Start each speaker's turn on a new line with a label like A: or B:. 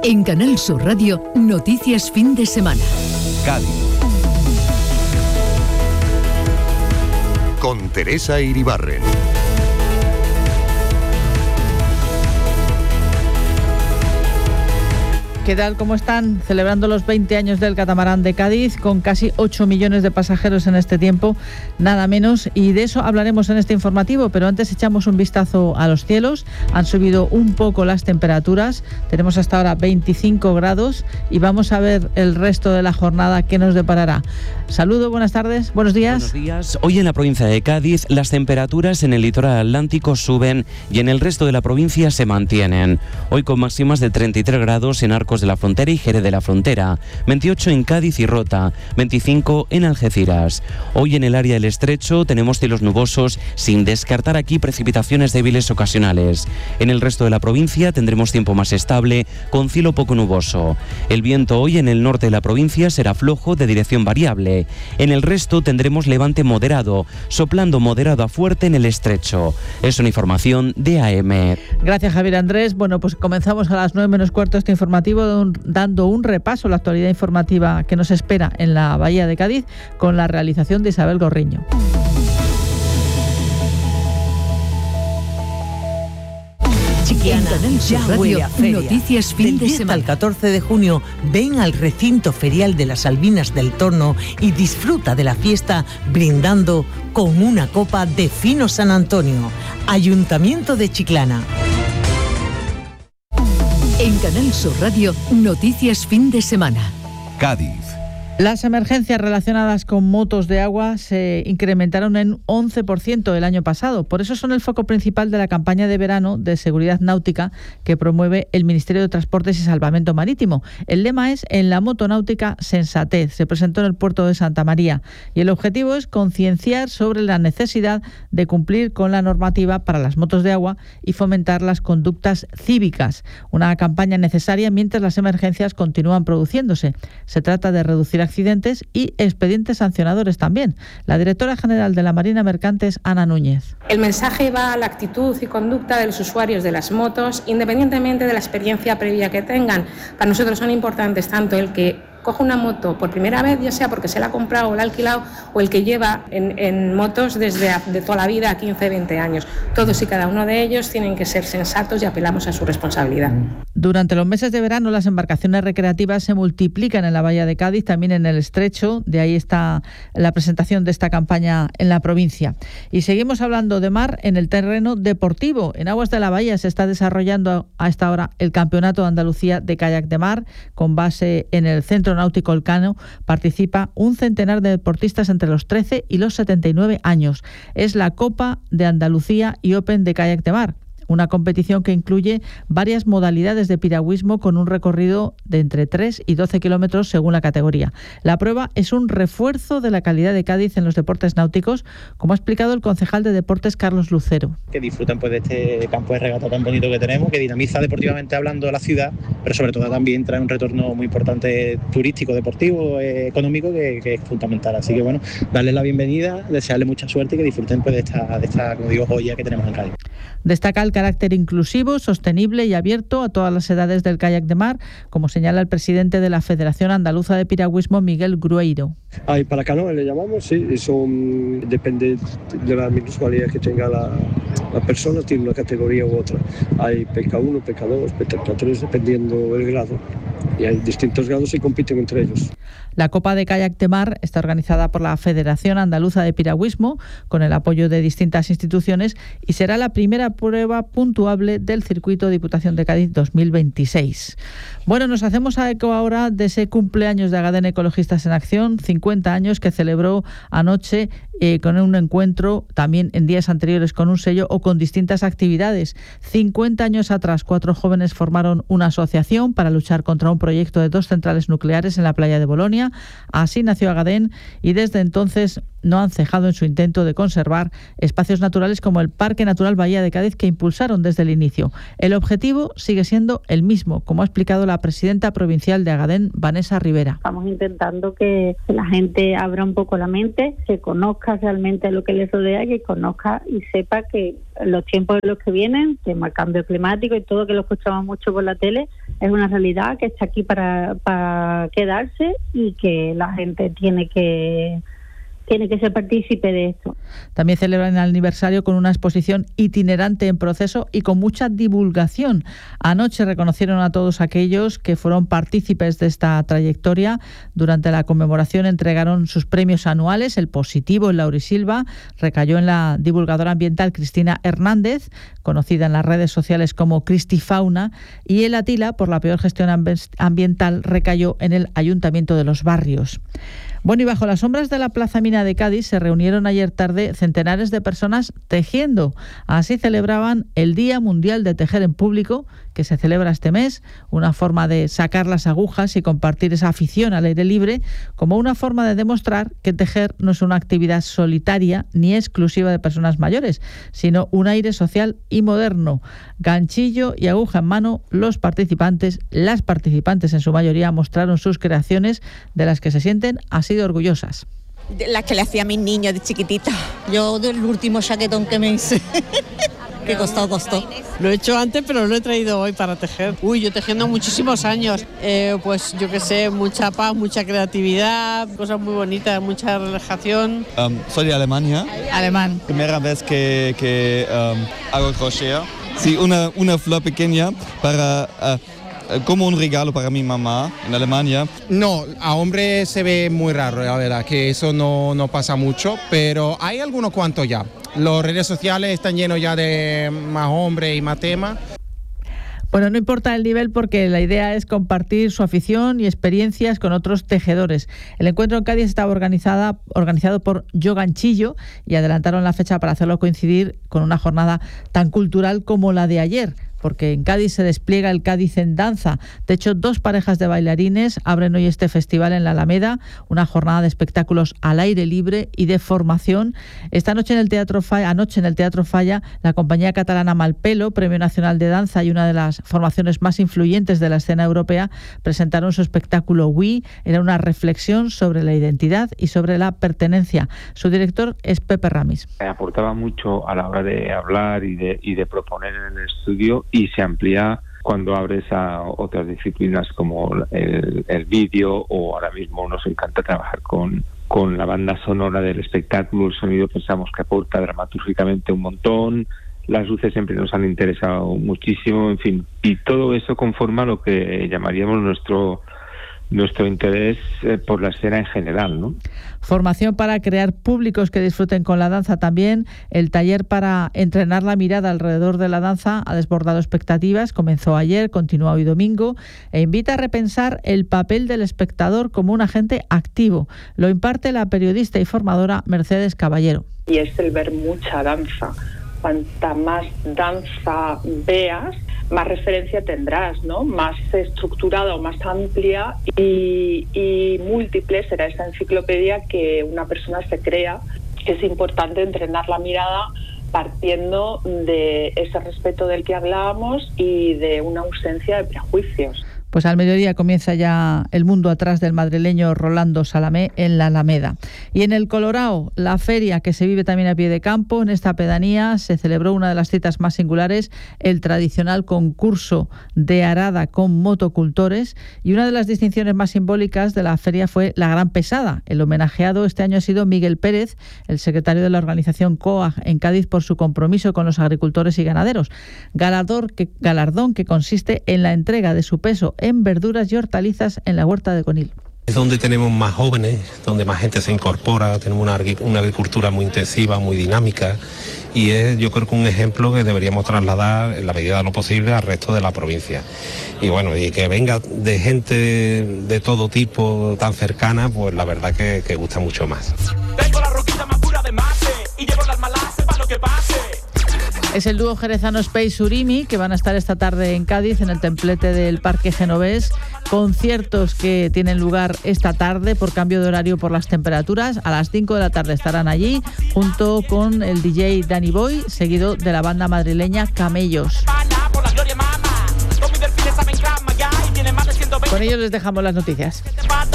A: En Canal Sur Radio, Noticias Fin de Semana.
B: Cádiz. Con Teresa Iribarren.
C: ¿Qué tal? ¿Cómo están? Celebrando los 20 años del catamarán de Cádiz, con casi 8 millones de pasajeros en este tiempo, nada menos, y de eso hablaremos en este informativo, pero antes echamos un vistazo a los cielos. Han subido un poco las temperaturas, tenemos hasta ahora 25 grados y vamos a ver el resto de la jornada que nos deparará. Saludo, buenas tardes, buenos días.
D: Buenos días. Hoy en la provincia de Cádiz las temperaturas en el litoral atlántico suben y en el resto de la provincia se mantienen. Hoy con máximas de 33 grados en Arcos de la Frontera y Jerez de la Frontera, 28 en Cádiz y Rota, 25 en Algeciras. Hoy en el área del Estrecho tenemos cielos nubosos, sin descartar aquí precipitaciones débiles ocasionales. En el resto de la provincia tendremos tiempo más estable, con cielo poco nuboso. El viento hoy en el norte de la provincia será flojo, de dirección variable. En el resto tendremos levante moderado, soplando moderado a fuerte en el Estrecho. Es una información de AM.
C: Gracias, Javier Andrés. Bueno, pues comenzamos a las 9 menos cuarto este informativo, dando un repaso a la actualidad informativa que nos espera en la Bahía de Cádiz, con la realización de Isabel Gorriño.
A: En Canal Sur Radio, Noticias Fin de Semana.
E: Al 14 de junio, ven al recinto ferial de las Albinas del Torno y disfruta de la fiesta brindando con una copa de Fino San Antonio. Ayuntamiento de Chiclana.
A: En Canal Sur Radio, Noticias Fin de Semana.
B: Cádiz.
C: Las emergencias relacionadas con motos de agua se incrementaron en 11% el año pasado. Por eso son el foco principal de la campaña de verano de seguridad náutica que promueve el Ministerio de Transportes y Salvamento Marítimo. El lema es "En la moto náutica, sensatez". Se presentó en el puerto de Santa María y el objetivo es concienciar sobre la necesidad de cumplir con la normativa para las motos de agua y fomentar las conductas cívicas. Una campaña necesaria mientras las emergencias continúan produciéndose. Se trata de reducir accidentes y expedientes sancionadores también. La directora general de la Marina Mercante es Ana Núñez.
F: El mensaje va a la actitud y conducta de los usuarios de las motos, independientemente de la experiencia previa que tengan. Para nosotros son importantes tanto el que coge una moto por primera vez, ya sea porque se la ha comprado o la ha alquilado, o el que lleva en motos desde de toda la vida, 15, 20 años. Todos y cada uno de ellos tienen que ser sensatos y apelamos a su responsabilidad.
C: Durante los meses de verano las embarcaciones recreativas se multiplican en la Bahía de Cádiz, también en el Estrecho. De ahí está la presentación de esta campaña en la provincia. Y seguimos hablando de mar en el terreno deportivo. En aguas de la Bahía se está desarrollando a esta hora el Campeonato de Andalucía de Kayak de Mar, con base en el Centro Náutico Elcano. Participa un centenar de deportistas entre los 13 y los 79 años. Es la Copa de Andalucía y Open de Kayak de Mar, una competición que incluye varias modalidades de piragüismo con un recorrido de entre 3 y 12 kilómetros según la categoría. La prueba es un refuerzo de la calidad de Cádiz en los deportes náuticos, como ha explicado el concejal de Deportes Carlos Lucero.
G: Que disfruten pues de este campo de regata tan bonito que tenemos, que dinamiza deportivamente hablando la ciudad, pero sobre todo también trae un retorno muy importante turístico, deportivo, económico, que es fundamental. Así que bueno, darles la bienvenida, desearles mucha suerte y que disfruten pues de esta, como digo, joya que tenemos en Cádiz.
C: Destaca el carácter inclusivo, sostenible y abierto a todas las edades del kayak de mar, como señala el presidente de la Federación Andaluza de Piragüismo, Miguel Grueiro.
H: Hay para canoas, le llamamos, sí, eso depende de la minusvalía que tenga la persona, tiene una categoría u otra. Hay PK1, PK2, PK3, dependiendo del grado. Y hay distintos grados y compiten entre ellos.
C: La Copa de Kayak de Mar está organizada por la Federación Andaluza de Piragüismo, con el apoyo de distintas instituciones, y será la primera prueba puntuable del circuito Diputación de Cádiz 2026. Bueno, nos hacemos eco ahora de ese cumpleaños de Agadén Ecologistas en Acción, 50 años, que celebró anoche con un encuentro, también en días anteriores con un sello o con distintas actividades. 50 años atrás, 4 jóvenes formaron una asociación para luchar contra un proyecto de 2 centrales nucleares en la playa de Bolonia. Así nació Agadén y desde entonces no han cejado en su intento de conservar espacios naturales como el Parque Natural Bahía de Cádiz, que impulsaron desde el inicio. El objetivo sigue siendo el mismo, como ha explicado la presidenta provincial de Agadén, Vanessa Rivera.
I: Estamos intentando que la gente abra un poco la mente, que conozca realmente lo que les rodea, que conozca y sepa que los tiempos en los que vienen, tema cambio climático y todo, que lo escuchamos mucho por la tele, es una realidad que está aquí para quedarse y que la gente tiene que ser partícipe de esto.
C: También celebran el aniversario con una exposición itinerante en proceso y con mucha divulgación. Anoche reconocieron a todos aquellos que fueron partícipes de esta trayectoria. Durante la conmemoración entregaron sus premios anuales. El positivo en Laurisilva recayó en la divulgadora ambiental Cristina Hernández, conocida en las redes sociales como Cristifauna, y el Atila, por la peor gestión ambiental, recayó en el Ayuntamiento de Los Barrios. Bueno, y bajo las sombras de la Plaza Mina de Cádiz se reunieron ayer tarde centenares de personas tejiendo. Así celebraban el Día Mundial de Tejer en Público, que se celebra este mes, una forma de sacar las agujas y compartir esa afición al aire libre, como una forma de demostrar que tejer no es una actividad solitaria ni exclusiva de personas mayores, sino un aire social y moderno. Ganchillo y aguja en mano, las participantes en su mayoría mostraron sus creaciones de las que se sienten así de orgullosas.
J: De las que le hacía a mis niños de chiquitita. Yo del último chaquetón que me hice. ¿Qué costó?
K: Lo he hecho antes, pero lo he traído hoy para tejer. Yo tejiendo muchísimos años. Pues yo qué sé, mucha paz, mucha creatividad, cosas muy bonitas, mucha relajación.
L: Soy de Alemania.
C: Alemán.
L: Primera vez que hago crochet. Sí, una flor pequeña para... como un regalo para mi mamá en Alemania.
M: No, a hombres se ve muy raro, la verdad, que eso no pasa mucho, pero hay algunos cuantos ya. Las redes sociales están llenos ya de más hombres y más temas.
C: Bueno, no importa el nivel porque la idea es compartir su afición y experiencias con otros tejedores. El encuentro en Cádiz estaba organizado por Yo Ganchillo y adelantaron la fecha para hacerlo coincidir con una jornada tan cultural como la de ayer, porque en Cádiz se despliega el Cádiz en danza. De hecho, 2 parejas de bailarines abren hoy este festival en la Alameda, una jornada de espectáculos al aire libre y de formación. Anoche en el Teatro Falla, la compañía catalana Malpelo, Premio Nacional de Danza y una de las formaciones más influyentes de la escena europea, presentaron su espectáculo We. Era una reflexión sobre la identidad y sobre la pertenencia. Su director es Pepe Ramis.
N: Aportaba mucho a la hora de hablar y de proponer en el estudio, y se amplía cuando abres a otras disciplinas como el vídeo, o ahora mismo nos encanta trabajar con la banda sonora del espectáculo. El sonido pensamos que aporta dramatúrgicamente un montón, las luces siempre nos han interesado muchísimo, en fin, y todo eso conforma lo que llamaríamos nuestro interés por la escena en general, ¿no?
C: Formación para crear públicos que disfruten con la danza también. El taller para entrenar la mirada alrededor de la danza ha desbordado expectativas. Comenzó ayer, continúa hoy domingo e invita a repensar el papel del espectador como un agente activo. Lo imparte la periodista y formadora Mercedes Caballero.
O: Y es el ver mucha danza. Cuanta más danza veas, más referencia tendrás, ¿no? Más estructurada o más amplia y múltiple será esa enciclopedia que una persona se crea. Es importante entrenar la mirada partiendo de ese respeto del que hablábamos y de una ausencia de prejuicios.
C: Pues al mediodía comienza ya el mundo atrás del madrileño Rolando Salamé en la Alameda. Y en el Colorao, la feria que se vive también a pie de campo. En esta pedanía se celebró una de las citas más singulares, el tradicional concurso de arada con motocultores. Y una de las distinciones más simbólicas de la feria fue la Gran Pesada. El homenajeado este año ha sido Miguel Pérez, el secretario de la organización COAG en Cádiz, por su compromiso con los agricultores y ganaderos. Galardón que consiste en la entrega de su peso en verduras y hortalizas en la huerta de Conil.
P: Es donde tenemos más jóvenes, donde más gente se incorpora, tenemos una agricultura muy intensiva, muy dinámica, y es, yo creo que un ejemplo que deberíamos trasladar en la medida de lo posible al resto de la provincia. Y bueno, y que venga de gente de todo tipo tan cercana, pues la verdad que gusta mucho más.
Q: Tengo la roquita más pura de Marte y llevo las malaces para lo que pase.
C: Es el dúo jerezano Space Surimi, que van a estar esta tarde en Cádiz, en el templete del Parque Genovés. Conciertos que tienen lugar esta tarde por cambio de horario por las temperaturas. A las 5 de la tarde estarán allí, junto con el DJ Danny Boy, seguido de la banda madrileña Camellos. Con ellos les dejamos las noticias.